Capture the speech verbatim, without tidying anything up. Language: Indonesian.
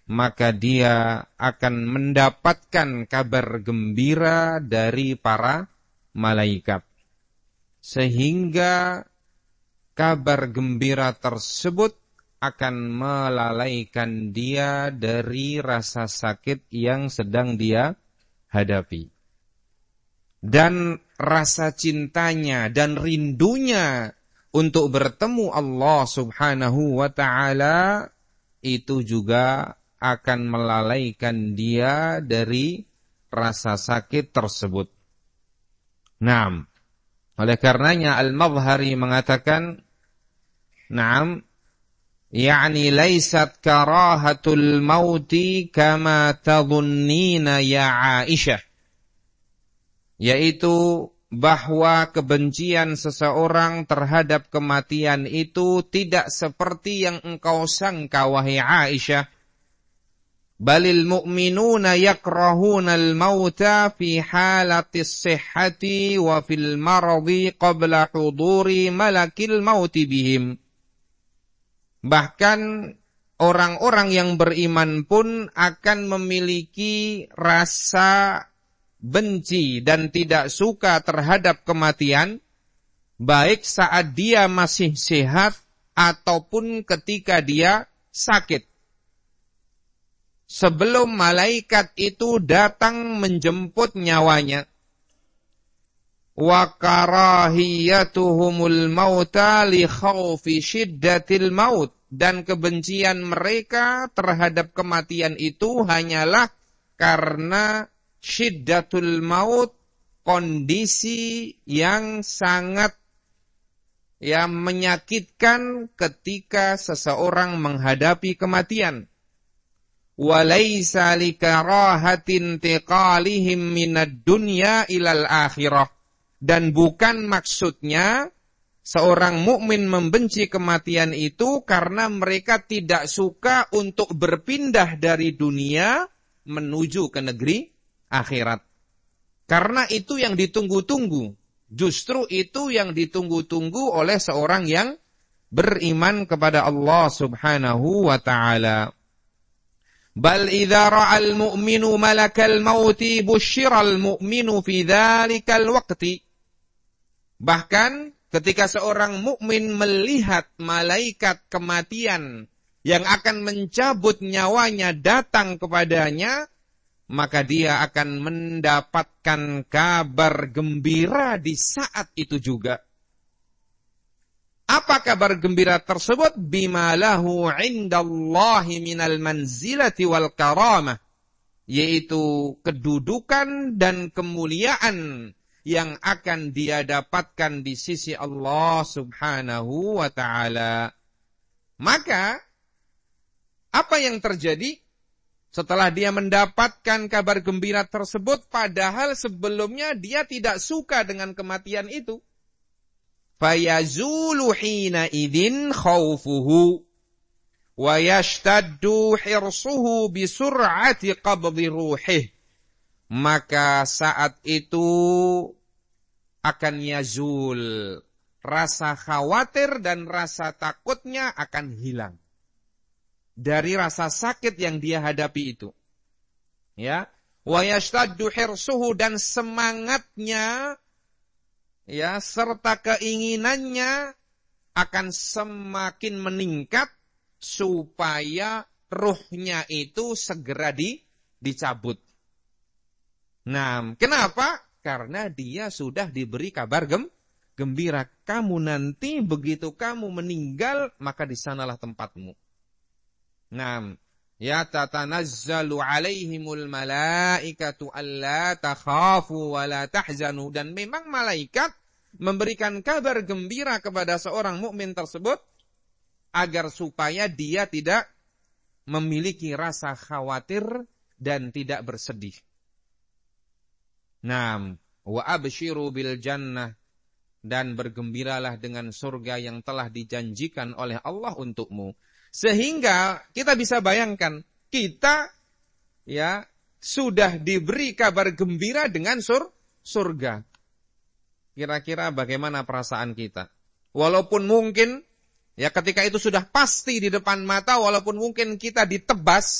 maka dia akan mendapatkan kabar gembira dari para malaikat. Sehingga kabar gembira tersebut akan melalaikan dia dari rasa sakit yang sedang dia hadapi. Dan rasa cintanya dan rindunya untuk bertemu Allah Subhanahu wa ta'ala itu juga akan melalaikan dia dari rasa sakit tersebut. Naam. Oleh karenanya Al-Madhari mengatakan, Naam, yakni laysat karahatul mauti kama tadhunnina ya Aisyah. Yaitu bahwa kebencian seseorang terhadap kematian itu tidak seperti yang engkau sangka wahai Aisyah. Balil mu'minuna yakrahunal mauta fi halatis sihhati wa fil maradi qabla huduri malakil mauti bihim. Bahkan orang-orang yang beriman pun akan memiliki rasa benci dan tidak suka terhadap kematian, baik saat dia masih sehat ataupun ketika dia sakit. Sebelum malaikat itu datang menjemput nyawanya. Wa karahiyatuhumul mauta li khawfi syiddatil maut. Dan kebencian mereka terhadap kematian itu hanyalah karena syiddatul maut, kondisi yang sangat yang menyakitkan ketika seseorang menghadapi kematian. Walaysa likarahatin tiqalihim minad dunya ilal akhirah. Dan bukan maksudnya seorang mukmin membenci kematian itu karena mereka tidak suka untuk berpindah dari dunia menuju ke negeri akhirat. Karena itu yang ditunggu-tunggu. Justru itu yang ditunggu-tunggu oleh seorang yang beriman kepada Allah Subhanahu wa ta'ala. Bal idza ra'al mu'minu malakal mauti busyiral mu'minu fi dzalikal waqti. Bahkan ketika seorang mukmin melihat malaikat kematian yang akan mencabut nyawanya datang kepadanya, maka dia akan mendapatkan kabar gembira di saat itu juga. Apa kabar gembira tersebut? Bima lahu indallahi minal manzilati wal karamah. Yaitu kedudukan dan kemuliaan yang akan dia dapatkan di sisi Allah Subhanahu wa ta'ala. Maka, apa yang terjadi setelah dia mendapatkan kabar gembira tersebut, padahal sebelumnya dia tidak suka dengan kematian itu? Fayazulu hina idin khawfuhu wa yashtaddu hirsuhu bisur'ati qabdi ruhih. Maka saat itu akan yazul. Rasa khawatir dan rasa takutnya akan hilang dari rasa sakit yang dia hadapi itu. Ya, wa yashtaddu hirsuhu, dan semangatnya ya serta keinginannya akan semakin meningkat supaya ruhnya itu segera di, dicabut. Nah, kenapa? Karena dia sudah diberi kabar gem, gembira. Kamu nanti begitu kamu meninggal, maka di sanalah tempatmu. Nah, ya tatanazzalu alaihimul malaikatu alla takhafu wa la tahzanu. Dan memang malaikat memberikan kabar gembira kepada seorang mukmin tersebut agar supaya dia tidak memiliki rasa khawatir dan tidak bersedih. Naam, wa abshiru bil jannah, dan bergembiralah dengan surga yang telah dijanjikan oleh Allah untukmu. Sehingga kita bisa bayangkan, kita ya sudah diberi kabar gembira dengan sur, surga. Kira-kira bagaimana perasaan kita? Walaupun mungkin ya ketika itu sudah pasti di depan mata, walaupun mungkin kita ditebas